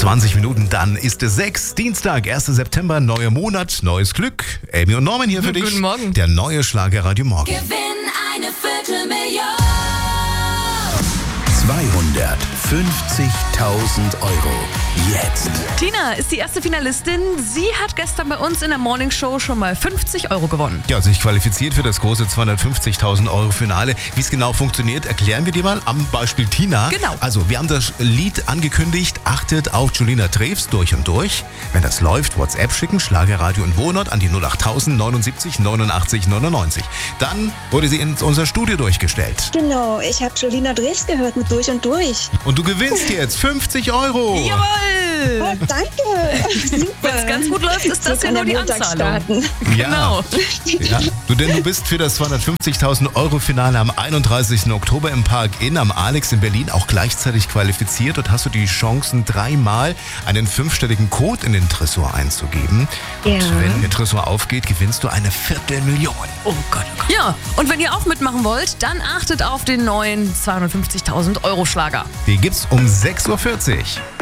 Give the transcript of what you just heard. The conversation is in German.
20 Minuten, dann ist es 6. Dienstag, 1. September, neuer Monat, neues Glück. Amy und Norman hier für dich. Guten Morgen. Der neue Schlagerradio Morgen. Gewinn eine Viertelmillion. 250.000 Euro. Jetzt. Tina ist die erste Finalistin. Sie hat gestern bei uns in der Morning Show schon mal 50 Euro gewonnen. Ja, sich qualifiziert für das große 250.000 Euro Finale. Wie es genau funktioniert, erklären wir dir mal am Beispiel Tina. Genau. Also, wir haben das Lied angekündigt. Achtet auf Julina Treves durch und durch. Wenn das läuft, WhatsApp schicken, Schlagerradio und Wohnort an die 08000 79 89 99. Dann wurde sie in unser Studio durchgestellt. Genau, ich habe Julina Treves gehört mit Durch und Durch. Und du gewinnst jetzt 50 Euro. Jawohl! Oh, danke. Super. Wenn es ganz gut läuft, ist das ja nur die Anzahlung. Ja. Genau. Ja. Du bist für das 250.000 Euro Finale am 31. Oktober im Park Inn am Alex in Berlin auch gleichzeitig qualifiziert. Dort hast du die Chancen, 3-mal einen 5-stelligen Code in den Tresor einzugeben. Ja. Und wenn der Tresor aufgeht, gewinnst du eine Viertelmillion. Oh Gott, oh Gott. Ja, und wenn ihr auch mitmachen wollt, dann achtet auf den neuen 250.000 Euro Schlager. Die gibt's um 6.40 Uhr.